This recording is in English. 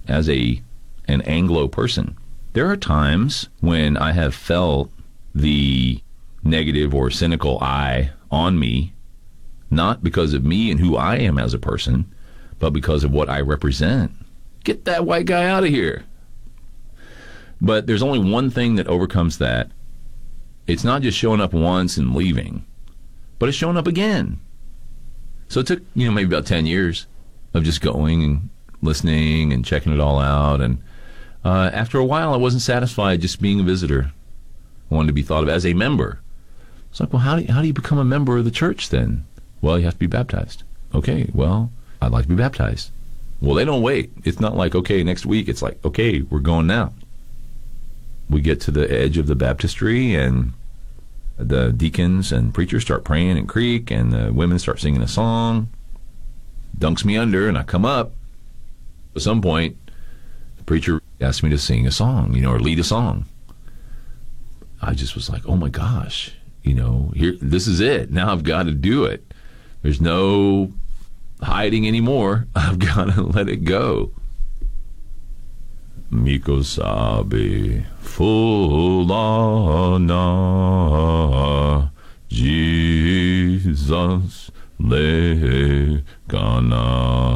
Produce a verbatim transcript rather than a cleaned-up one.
as a an Anglo person. There are times when I have felt the negative or cynical eye on me, not because of me and who I am as a person, but because of what I represent. Get that white guy out of here. But there's only one thing that overcomes that. It's not just showing up once and leaving, but it's showing up again. So it took, you know, maybe about ten years of just going and listening and checking it all out. And uh, after a while, I wasn't satisfied just being a visitor. I wanted to be thought of as a member. It's like, well, how do you, how do you become a member of the church then? Well, you have to be baptized. Okay, well, I'd like to be baptized. Well, they don't wait. It's not like, okay, next week. It's like, okay, we're going now. We get to the edge of the baptistry, and the deacons and preachers start praying in Creek, and the women start singing a song. Dunks me under, and I come up. At some point, the preacher asked me to sing a song, you know, or lead a song. I just was like, oh my gosh, you know, here, this is it. Now I've got to do it. There's no hiding anymore. I've got to let it go. Miko sabi fulana Jesus le kana.